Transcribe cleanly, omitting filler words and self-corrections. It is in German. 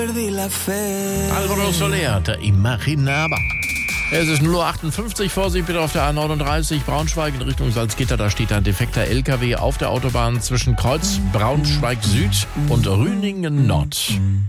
Alvaro Soler, der Imaginaba. Es ist 0:58 Uhr, Vorsicht bitte auf der A39 Braunschweig in Richtung Salzgitter. Da steht ein defekter LKW auf der Autobahn zwischen Kreuz Braunschweig Süd und Rüningen Nord.